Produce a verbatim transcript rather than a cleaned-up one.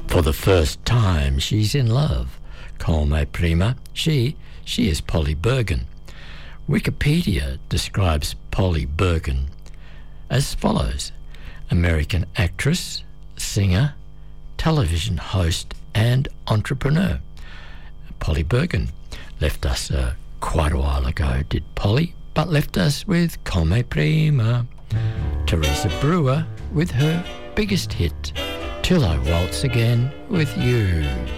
For the first time, she's in love. Come prima. She, she is Polly Bergen. Wikipedia describes Polly Bergen as follows: American actress, singer, television host and entrepreneur. Polly Bergen left us uh, quite a while ago, did Polly, but left us with Come Prima. Teresa Brewer with her biggest hit, Till I Waltz Again with You.